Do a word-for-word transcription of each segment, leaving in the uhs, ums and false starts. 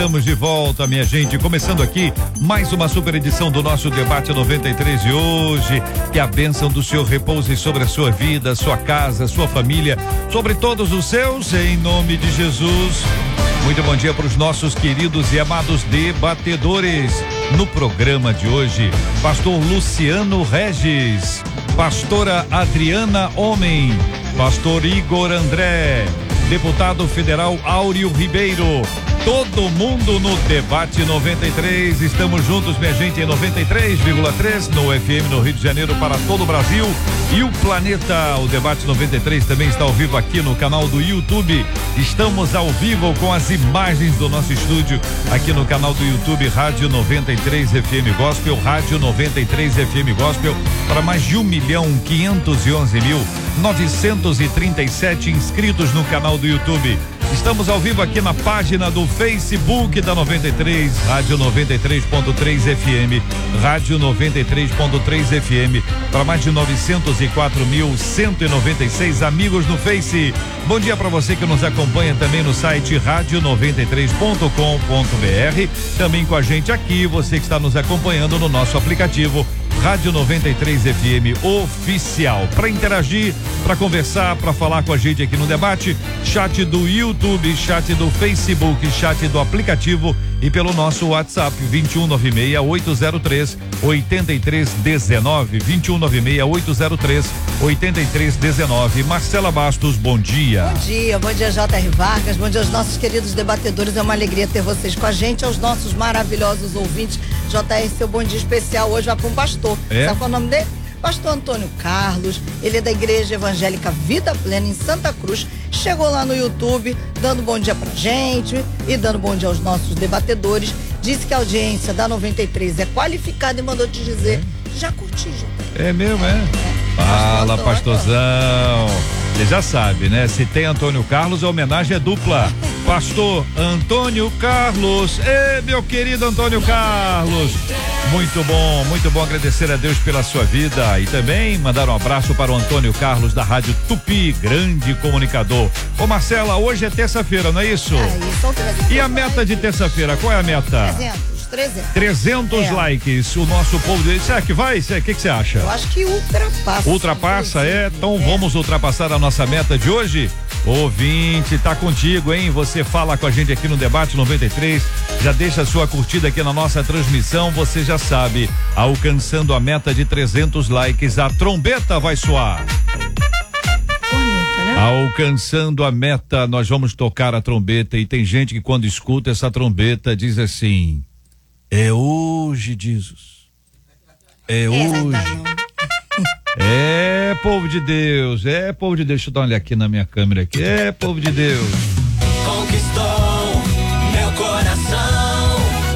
Estamos de volta, minha gente, começando aqui mais uma super edição do nosso Debate noventa e três de hoje. Que a bênção do Senhor repouse sobre a sua vida, sua casa, sua família, sobre todos os seus, em nome de Jesus. Muito bom dia para os nossos queridos e amados debatedores. No programa de hoje, pastor Luciano Regis, pastora Adriana Homem, pastor Igor André, deputado federal Áureo Ribeiro. Todo mundo no Debate noventa e três. Estamos juntos, minha gente, em noventa e três vírgula três no F M no Rio de Janeiro para todo o Brasil e o planeta. O Debate noventa e três também está ao vivo aqui no canal do YouTube. Estamos ao vivo com as imagens do nosso estúdio aqui no canal do YouTube Rádio noventa e três F M Gospel, Rádio noventa e três F M Gospel, para mais de um milhão quinhentos e onze mil novecentos e trinta e sete inscritos no canal do YouTube. Estamos ao vivo aqui na página do Facebook da noventa e três, Rádio noventa e três ponto três F M, Rádio noventa e três ponto três F M, para mais de novecentos e quatro mil cento e noventa e seis amigos no Face. Bom dia para você que nos acompanha também no site rádio noventa e três ponto com ponto br. Também com a gente aqui, você que está nos acompanhando no nosso aplicativo Rádio noventa e três F M Oficial. Para interagir, para conversar, para falar com a gente aqui no debate, chat do YouTube, chat do Facebook, chat do aplicativo e pelo nosso WhatsApp vinte e um noventa e seis, oito zero três, oito três um nove, vinte e um noventa e seis, oito zero três, oito três um nove. Marcela Bastos, bom dia. Bom dia, bom dia J R Vargas, bom dia aos nossos queridos debatedores, é uma alegria ter vocês com a gente, aos nossos maravilhosos ouvintes. J R, seu bom dia especial hoje vai para um pastor. É? Sabe qual é o nome dele? Pastor Antônio Carlos. Ele é da Igreja Evangélica Vida Plena em Santa Cruz. Chegou lá no YouTube dando bom dia pra gente e dando bom dia aos nossos debatedores. Disse que a audiência da noventa e três é qualificada e mandou te dizer, é. já curti, já. É mesmo, é? é. Fala, Pastor pastorzão. Você já sabe, né? Se tem Antônio Carlos, a homenagem é dupla. Pastor Antônio Carlos. Ê, meu querido Antônio Carlos. Muito bom, muito bom agradecer a Deus pela sua vida e também mandar um abraço para o Antônio Carlos da Rádio Tupi, grande comunicador. Ô Marcela, hoje é terça-feira, não é isso? É, isso e a meta de terça-feira, qual é a meta? trezentos. trezentos. trezentos é. likes. O nosso povo diz, será que vai? O que que você acha? Eu acho que ultrapassa. Ultrapassa, é? Então é. Vamos ultrapassar a nossa meta de hoje? Ouvinte, tá contigo, hein? Você fala com a gente aqui no Debate noventa e três, já deixa a sua curtida aqui na nossa transmissão, você já sabe, alcançando a meta de trezentos likes, a trombeta vai soar. Bonita, né? Alcançando a meta, nós vamos tocar a trombeta e tem gente que quando escuta essa trombeta diz assim, é hoje, Jesus. É hoje. É, povo de Deus, é, povo de Deus. Deixa eu dar uma olhada aqui na minha câmera aqui. É, povo de Deus. Conquistou meu coração.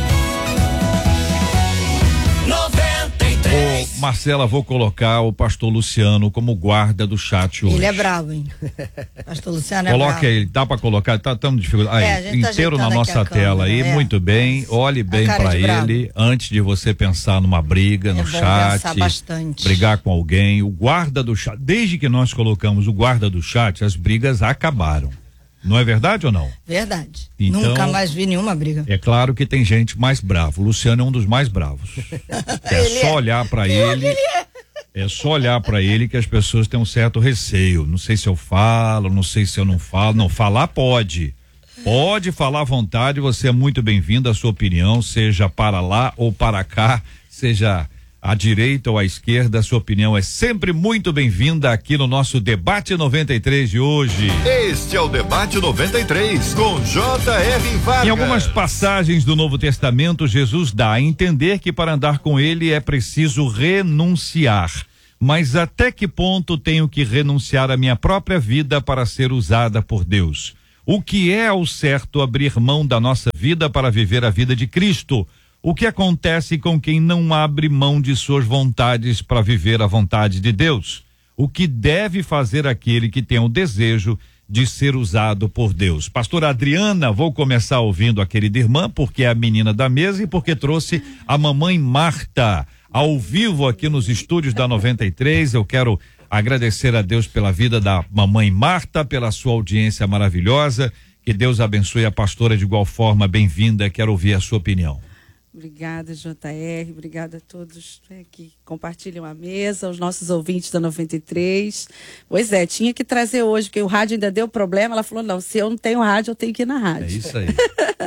noventa e três. Ô, Marcela, vou colocar o pastor Luciano como guarda do chat hoje. Ele é bravo, hein? Pastor Luciano é Coloca bravo. ele, dá pra colocar, tá tão difícil. Aí, é, tá inteiro na nossa tela câmera, aí, é. muito bem. Olhe bem pra ele, antes de você pensar numa briga no é bom chat. Pensar bastante. Brigar com alguém. O guarda do chat, desde que nós colocamos o guarda do chat, as brigas acabaram. Não é verdade ou não? Verdade. Então, nunca mais vi nenhuma briga. É claro que tem gente mais brava. O Luciano é um dos mais bravos. É Ele só é. olhar pra ele. Ele é. É só olhar pra ele que as pessoas têm um certo receio. Não sei se eu falo, não sei se eu não falo. Não, falar pode. Pode falar à vontade, você é muito bem-vindo, a sua opinião, seja para lá ou para cá, seja à direita ou à esquerda, a sua opinião é sempre muito bem-vinda aqui no nosso Debate noventa e três de hoje. Este é o Debate noventa e três com J R Vargas. Em algumas passagens do Novo Testamento, Jesus dá a entender que para andar com ele é preciso renunciar. Mas até que ponto tenho que renunciar à minha própria vida para ser usada por Deus? O que é ao certo abrir mão da nossa vida para viver a vida de Cristo? O que acontece com quem não abre mão de suas vontades para viver a vontade de Deus? O que deve fazer aquele que tem o desejo de ser usado por Deus? Pastora Adriana, vou começar ouvindo a querida irmã, porque é a menina da mesa e porque trouxe a mamãe Marta ao vivo aqui nos estúdios da noventa e três. Eu quero agradecer a Deus pela vida da mamãe Marta, pela sua audiência maravilhosa. Que Deus abençoe a pastora de igual forma, bem-vinda, quero ouvir a sua opinião. Obrigada, J R, obrigada a todos, né, que compartilham a mesa, os nossos ouvintes da noventa e três. Pois é, tinha que trazer hoje, porque o rádio ainda deu problema. Ela falou, não, se eu não tenho rádio, eu tenho que ir na rádio. É isso aí.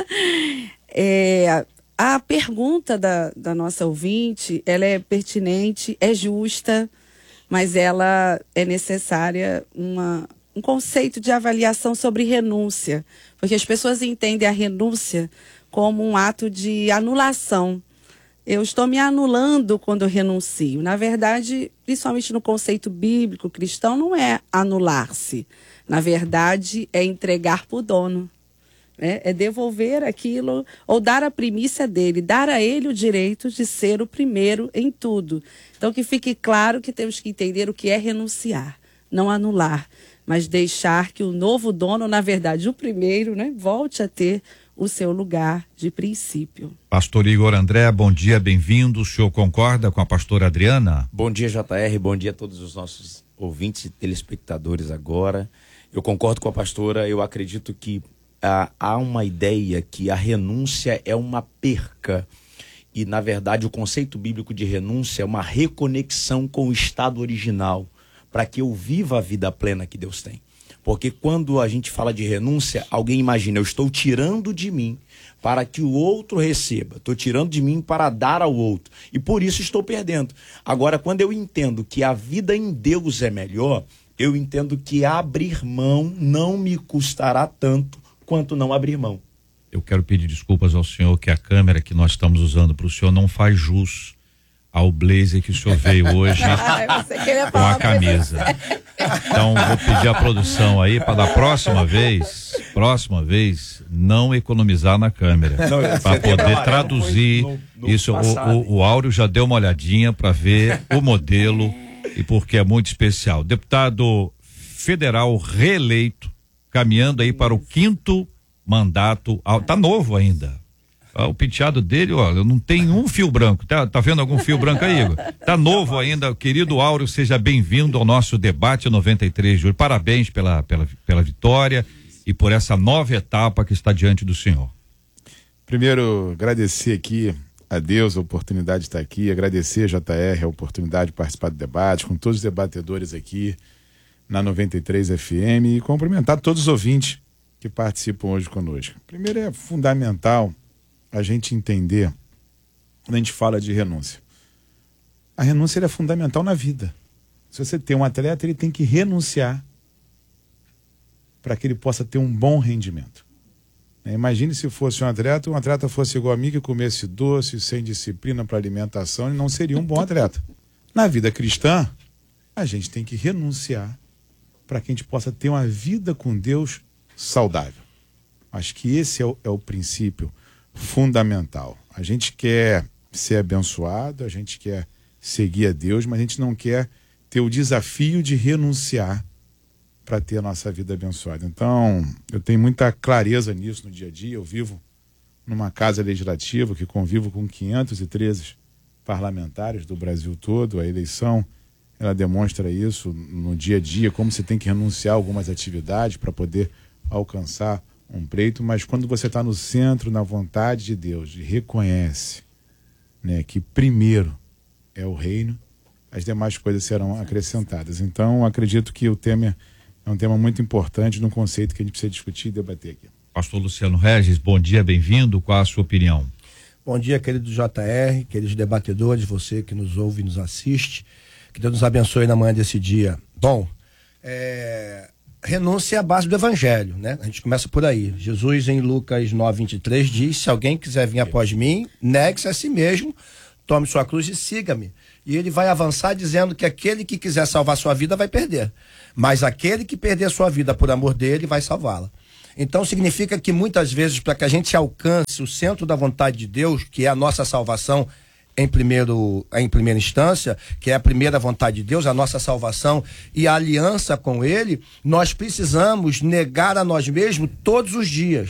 é, a pergunta da, da nossa ouvinte, ela é pertinente, é justa, mas ela é necessária uma, um conceito de avaliação sobre renúncia, porque as pessoas entendem a renúncia como um ato de anulação. Eu estou me anulando quando eu renuncio. Na verdade, principalmente no conceito bíblico cristão, não é anular-se. Na verdade, é entregar para o dono. Né? É devolver aquilo, ou dar a primícia dele, dar a ele o direito de ser o primeiro em tudo. Então, que fique claro que temos que entender o que é renunciar, não anular, mas deixar que o novo dono, na verdade, o primeiro, né, volte a ter o seu lugar de princípio. Pastor Igor André, bom dia, bem-vindo. O senhor concorda com a pastora Adriana? Bom dia, J R, bom dia a todos os nossos ouvintes e telespectadores agora. Eu concordo com a pastora, eu acredito que ah, há uma ideia que a renúncia é uma perca. E, na verdade, o conceito bíblico de renúncia é uma reconexão com o estado original, para que eu viva a vida plena que Deus tem. Porque quando a gente fala de renúncia, alguém imagina, eu estou tirando de mim para que o outro receba. Estou tirando de mim para dar ao outro. E por isso estou perdendo. Agora, quando eu entendo que a vida em Deus é melhor, eu entendo que abrir mão não me custará tanto quanto não abrir mão. Eu quero pedir desculpas ao senhor que a câmera que nós estamos usando para o senhor não faz jus ao blazer que o senhor veio hoje com a camisa. Então vou pedir à produção aí para da próxima vez, próxima vez, não economizar na câmera, para poder traduzir no, no isso. O, o, o Áureo já deu uma olhadinha para ver o modelo e porque é muito especial. Deputado federal reeleito, caminhando aí para o quinto mandato, tá novo ainda. O penteado dele, olha, não tem um fio branco. Tá, tá vendo algum fio branco aí, Igor? Tá novo ainda. Querido Áureo, seja bem-vindo ao nosso debate noventa e três de hoje. Parabéns pela, pela, pela vitória e por essa nova etapa que está diante do senhor. Primeiro, agradecer aqui a Deus a oportunidade de estar aqui, agradecer a J R a oportunidade de participar do debate, com todos os debatedores aqui na noventa e três F M e cumprimentar todos os ouvintes que participam hoje conosco. Primeiro, é fundamental a gente entender, quando a gente fala de renúncia. A renúncia é fundamental na vida. Se você tem um atleta, ele tem que renunciar para que ele possa ter um bom rendimento. Imagine se fosse um atleta, um atleta fosse igual a mim, que comesse doce, sem disciplina para alimentação, ele não seria um bom atleta. Na vida cristã, a gente tem que renunciar para que a gente possa ter uma vida com Deus saudável. Acho que esse é o, é o princípio fundamental. A gente quer ser abençoado, a gente quer seguir a Deus, mas a gente não quer ter o desafio de renunciar para ter a nossa vida abençoada. Então, eu tenho muita clareza nisso no dia a dia. Eu vivo numa casa legislativa que convivo com quinhentos e treze parlamentares do Brasil todo. A eleição, ela demonstra isso no dia a dia, como você tem que renunciar a algumas atividades para poder alcançar um pleito, mas quando você está no centro, na vontade de Deus, e reconhece, né, que primeiro é o reino, as demais coisas serão acrescentadas. Então, acredito que o tema é um tema muito importante, num conceito que a gente precisa discutir e debater aqui. Pastor Luciano Regis, bom dia, bem-vindo, qual a sua opinião? Bom dia, querido J R, queridos debatedores, você que nos ouve e nos assiste, que Deus nos abençoe na manhã desse dia. Bom, é... renúncia é a base do evangelho, né? A gente começa por aí. Jesus, em Lucas nove, vinte e três, diz: se alguém quiser vir após mim, negue-se a si mesmo, tome sua cruz e siga-me. E ele vai avançar dizendo que aquele que quiser salvar sua vida vai perder, mas aquele que perder sua vida por amor dele vai salvá-la. Então significa que muitas vezes, para que a gente alcance o centro da vontade de Deus, que é a nossa salvação, Em, primeiro, em primeira instância, que é a primeira vontade de Deus, a nossa salvação e a aliança com Ele, nós precisamos negar a nós mesmos todos os dias.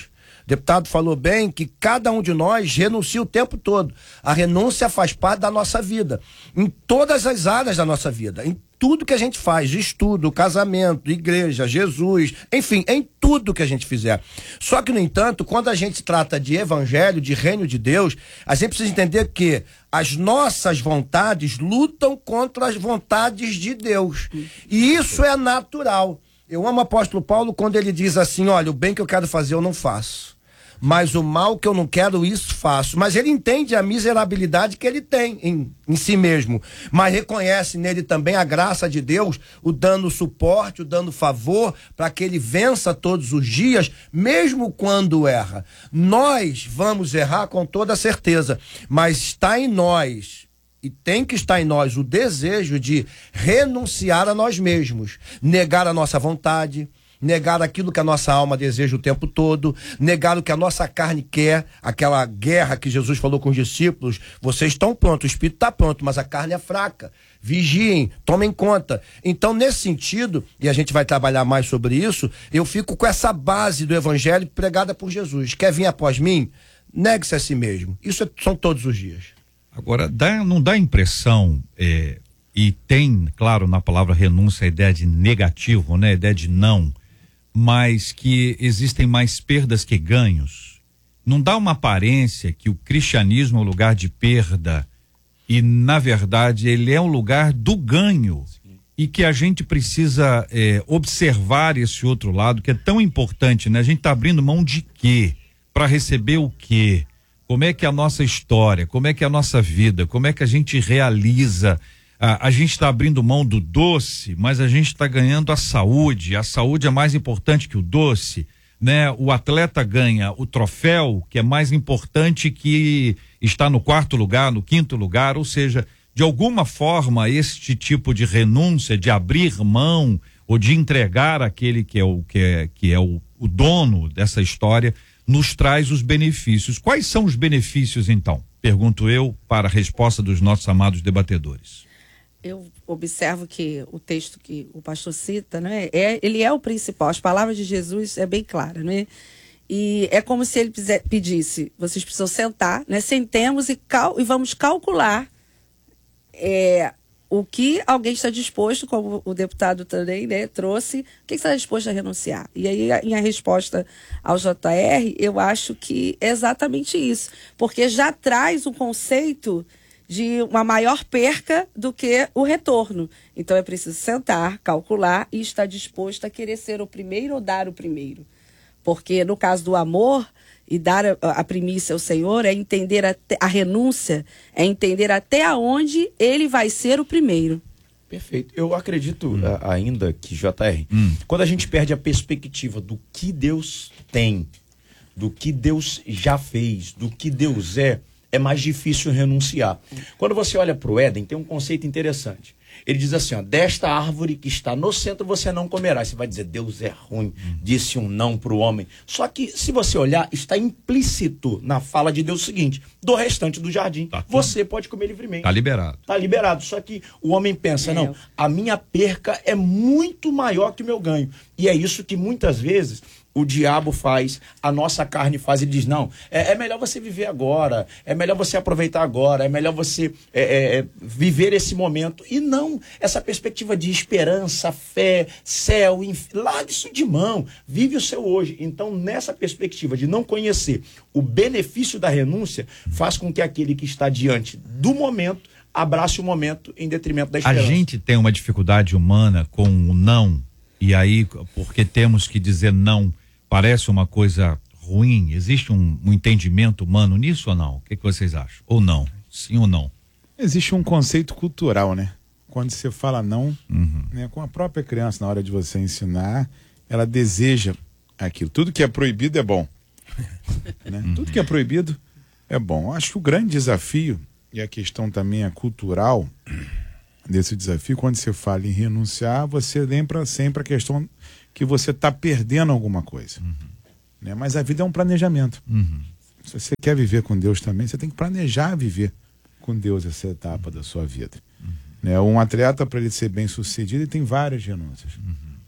deputado falou bem que cada um de nós renuncia o tempo todo. A renúncia faz parte da nossa vida, em todas as áreas da nossa vida, em tudo que a gente faz, estudo, casamento, igreja, Jesus, enfim, em tudo que a gente fizer. Só que, no entanto, quando a gente trata de evangelho, de reino de Deus, a gente precisa entender que as nossas vontades lutam contra as vontades de Deus. E isso é natural. Eu amo o apóstolo Paulo quando ele diz assim, olha, o bem que eu quero fazer eu não faço, mas o mal que eu não quero, isso faço. Mas ele entende a miserabilidade que ele tem em, em si mesmo, mas reconhece nele também a graça de Deus, o dando suporte, o dando favor, para que ele vença todos os dias, mesmo quando erra. Nós vamos errar com toda certeza, mas está em nós, e tem que estar em nós, o desejo de renunciar a nós mesmos, negar a nossa vontade, negar aquilo que a nossa alma deseja o tempo todo, negar o que a nossa carne quer, aquela guerra que Jesus falou com os discípulos, vocês estão prontos, o espírito está pronto, mas a carne é fraca, vigiem, tomem conta. Então, nesse sentido, e a gente vai trabalhar mais sobre isso, eu fico com essa base do evangelho pregada por Jesus. Quer vir após mim? Negue-se a si mesmo. Isso é, são todos os dias. Agora, dá, não dá impressão, é, e tem, claro, na palavra renúncia a ideia de negativo, né, a ideia de não, mas que existem mais perdas que ganhos. Não dá uma aparência que o cristianismo é um lugar de perda e, na verdade, ele é um lugar do ganho. Sim. E que a gente precisa é, observar esse outro lado que é tão importante, né? A gente está abrindo mão de quê? Para receber o quê? Como é que é a nossa história? Como é que é a nossa vida? Como é que a gente realiza? A, a gente está abrindo mão do doce, mas a gente está ganhando a saúde. A saúde é mais importante que o doce, né? O atleta ganha o troféu, que é mais importante que está no quarto lugar, no quinto lugar. Ou seja, de alguma forma, este tipo de renúncia, de abrir mão ou de entregar aquele que é o, que é, que é o, o dono dessa história, nos traz os benefícios. Quais são os benefícios, então? Pergunto eu para a resposta dos nossos amados debatedores. Eu observo que o texto que o pastor cita, né, é, ele é o principal. As palavras de Jesus é bem clara, né? E é como se ele pedisse, vocês precisam sentar, né? Sentemos e, cal, e vamos calcular é, o que alguém está disposto, como o deputado também, né, trouxe, o que está disposto a renunciar. E aí, a, a resposta ao J R, eu acho que é exatamente isso. Porque já traz um conceito de uma maior perca do que o retorno. Então é preciso sentar, calcular e estar disposto a querer ser o primeiro ou dar o primeiro. Porque no caso do amor e dar a, a primícia ao Senhor é entender a, a renúncia, é entender até onde ele vai ser o primeiro. Perfeito. Eu acredito hum. a, ainda que, J R, hum. quando a gente perde a perspectiva do que Deus tem, do que Deus já fez, do que Deus é, é mais difícil renunciar. Quando você olha para o Éden, tem um conceito interessante. Ele diz assim, ó, desta árvore que está no centro você não comerá. Você vai dizer, Deus é ruim, disse um não para o homem. Só que, se você olhar, está implícito na fala de Deus o seguinte, do restante do jardim, tá, você pode comer livremente. Está liberado. Está liberado. Só que o homem pensa, é. não, a minha perca é muito maior que o meu ganho. E é isso que muitas vezes o diabo faz, a nossa carne faz, ele diz, não, é, é melhor você viver agora, é melhor você aproveitar agora, é melhor você é, é, viver esse momento, e não, essa perspectiva de esperança, fé, céu, inf... larga isso de mão, vive o seu hoje. Então, nessa perspectiva de não conhecer o benefício da renúncia, faz com que aquele que está diante do momento, abrace o momento em detrimento da esperança. A gente tem uma dificuldade humana com o não, e aí, porque temos que dizer não, parece uma coisa ruim? Existe um, um entendimento humano nisso ou não? O que, que vocês acham? Ou não? Sim ou não? Existe um conceito cultural, né? Quando você fala não, uhum. né, com a própria criança, na hora de você ensinar, ela deseja aquilo. Tudo que é proibido é bom. né? Uhum. Tudo que é proibido é bom. Acho que o grande desafio, e a questão também é cultural desse desafio, quando você fala em renunciar, você lembra sempre a questão que você está perdendo alguma coisa. Uhum. Né? Mas a vida é um planejamento. Uhum. Se você quer viver com Deus também, você tem que planejar viver com Deus essa etapa uhum. da sua vida. Uhum. Né? Um atleta, para ele ser bem sucedido, ele tem várias renúncias. Uhum.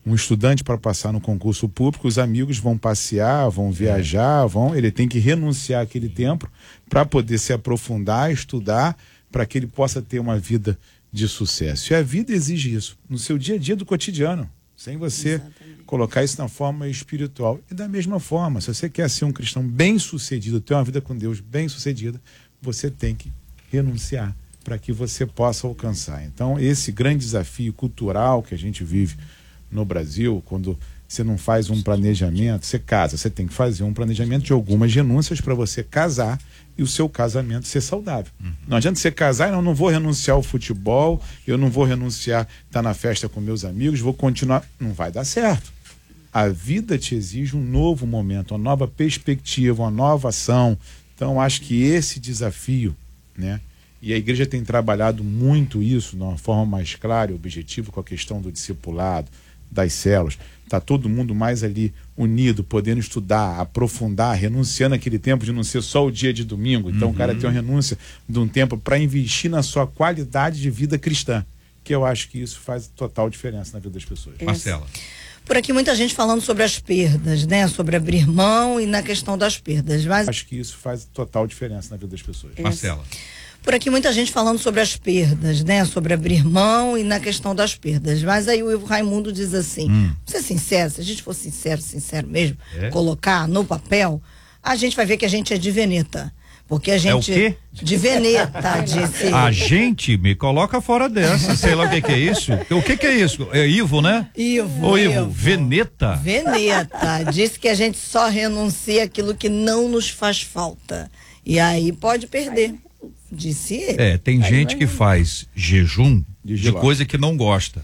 Um estudante, para passar no concurso público, os amigos vão passear, vão viajar, vão, ele tem que renunciar àquele tempo para poder se aprofundar, estudar, para que ele possa ter uma vida de sucesso. E a vida exige isso, no seu dia a dia do cotidiano, sem você Exatamente. Colocar isso na forma espiritual. E da mesma forma, se você quer ser um cristão bem-sucedido, ter uma vida com Deus bem-sucedida, você tem que renunciar para que você possa alcançar. Então, esse grande desafio cultural que a gente vive no Brasil, quando você não faz um planejamento, você casa, você tem que fazer um planejamento de algumas renúncias para você casar e o seu casamento ser saudável. Uhum. Não adianta você casar e não, não vou renunciar ao futebol, eu não vou renunciar estar na festa com meus amigos, vou continuar. Não vai dar certo. A vida te exige um novo momento, uma nova perspectiva, uma nova ação. Então, acho que esse desafio, né? E a igreja tem trabalhado muito isso de uma forma mais clara e objetiva com a questão do discipulado, das células. Está todo mundo mais ali unido, podendo estudar, aprofundar, renunciando àquele tempo de não ser só o dia de domingo. Então uhum. o cara tem uma renúncia de um tempo para investir na sua qualidade de vida cristã, que eu acho que isso faz total diferença na vida das pessoas. Isso. Marcela. Por aqui muita gente falando sobre as perdas, né? Sobre abrir mão e na questão das perdas. Mas acho que isso faz total diferença na vida das pessoas. Isso. Marcela. Por aqui muita gente falando sobre as perdas, né? Sobre abrir mão e na questão das perdas. Mas aí o Ivo Raimundo diz assim, hum. vamos ser sincero, se a gente for sincero, sincero mesmo, é? colocar no papel, a gente vai ver que a gente é de Veneta. Porque a gente... É o quê? De Veneta, disse. A gente me coloca fora dessa, sei lá o que que é isso. O que que é isso? É Ivo, né? Ivo. Ô Ivo, Ivo. Veneta. Veneta. Disse que a gente só renuncia aquilo que não nos faz falta. E aí pode perder. Disse ele. É, tem Aí gente que faz jejum de, de coisa que não gosta.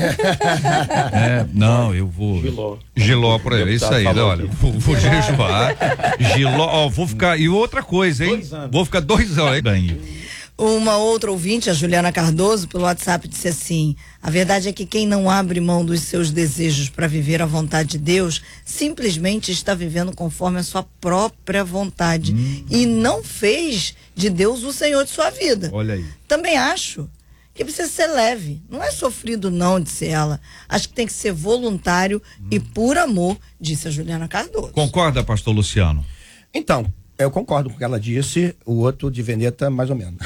É, não, eu vou. Giló. Giló por aí, isso aí, né? Olha, vou, vou jejuar. Giló, ó, vou ficar. E outra coisa, hein? Vou ficar dois anos aí, ganho. Uma outra ouvinte, a Juliana Cardoso, pelo WhatsApp, disse assim: a verdade é que quem não abre mão dos seus desejos para viver a vontade de Deus, simplesmente está vivendo conforme a sua própria vontade hum. e não fez de Deus o Senhor de sua vida. Olha aí. Também acho que precisa ser leve. Não é sofrido não, disse ela. Acho que tem que ser voluntário hum. e por amor, disse a Juliana Cardoso. Concorda, pastor Luciano? Então, eu concordo com o que ela disse, o outro de Veneta, mais ou menos.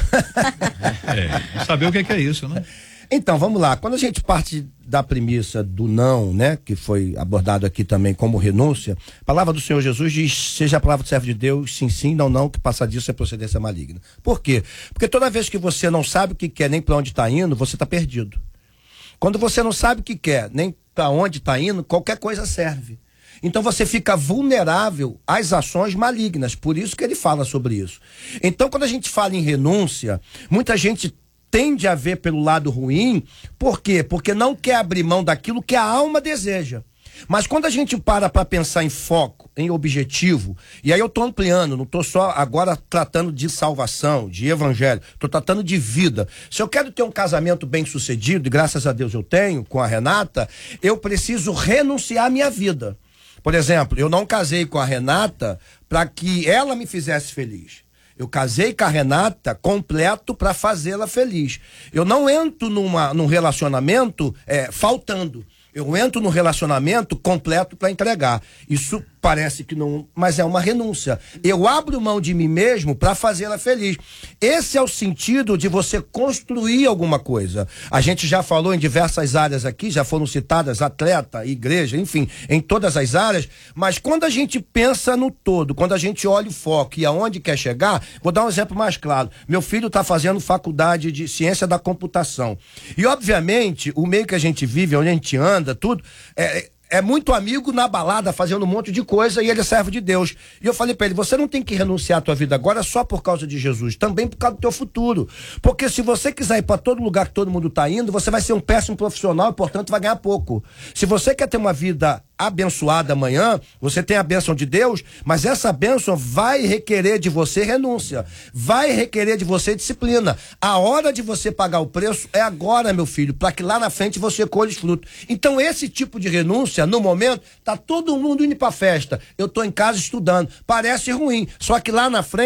É, saber o que é, que é isso, né? Então, vamos lá. Quando a gente parte da premissa do não, né, que foi abordado aqui também como renúncia, a palavra do Senhor Jesus diz: seja a palavra do servo de Deus, sim, sim, não, não, que passar disso é procedência maligna. Por quê? Porque toda vez que você não sabe o que quer, nem para onde está indo, você está perdido. Quando você não sabe o que quer, nem para onde está indo, qualquer coisa serve. Então você fica vulnerável às ações malignas, por isso que ele fala sobre isso. Então, quando a gente fala em renúncia, muita gente tende a ver pelo lado ruim. Por quê? Porque não quer abrir mão daquilo que a alma deseja. Mas quando a gente para para pensar em foco, em objetivo, e aí eu estou ampliando, não estou só agora tratando de salvação, de evangelho, estou tratando de vida. Se eu quero ter um casamento bem sucedido, e graças a Deus eu tenho, com a Renata, eu preciso renunciar à minha vida. Por exemplo, eu não casei com a Renata para que ela me fizesse feliz. Eu casei com a Renata completo para fazê-la feliz. Eu não entro numa, num relacionamento é, faltando. Eu entro no relacionamento completo para entregar. Isso parece que não, mas é uma renúncia. Eu abro mão de mim mesmo para fazê-la feliz. Esse é o sentido de você construir alguma coisa. A gente já falou em diversas áreas aqui, já foram citadas atleta, igreja, enfim, em todas as áreas, mas quando a gente pensa no todo, quando a gente olha o foco e aonde quer chegar, vou dar um exemplo mais claro. Meu filho está fazendo faculdade de ciência da computação. E, obviamente, o meio que a gente vive, onde a gente anda, tudo, é... é muito amigo na balada, fazendo um monte de coisa, e ele é servo de Deus. E eu falei pra ele: você não tem que renunciar à tua vida agora só por causa de Jesus, também por causa do teu futuro. Porque se você quiser ir pra todo lugar que todo mundo tá indo, você vai ser um péssimo profissional e, portanto, vai ganhar pouco. Se você quer ter uma vida abençoada amanhã, você tem a bênção de Deus, mas essa bênção vai requerer de você renúncia, vai requerer de você disciplina. A hora de você pagar o preço é agora, meu filho, para que lá na frente você colhe os frutos. Então, esse tipo de renúncia, no momento, tá todo mundo indo pra festa. Eu tô em casa estudando. Parece ruim, só que lá na frente